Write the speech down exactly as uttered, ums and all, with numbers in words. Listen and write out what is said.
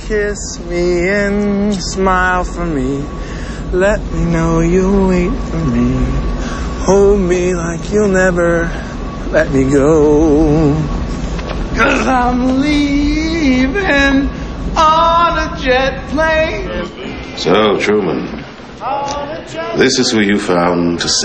kiss me and smile for me. Let me know you'll wait for me. Hold me like you'll never let me go. 'Cause I'm leaving on a jet plane. So, Truman, this is who you found to